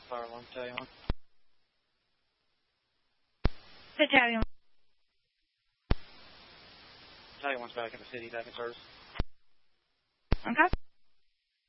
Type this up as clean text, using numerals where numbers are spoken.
fire alarm battalion. Battalion. Battalion 1's back in the city, back in service. Okay.